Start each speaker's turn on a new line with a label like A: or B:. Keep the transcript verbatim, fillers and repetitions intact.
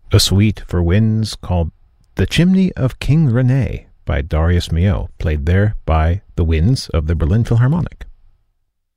A: a suite for winds called The Chimney of King Rene by Darius Milhaud, played there by the winds of the Berlin Philharmonic.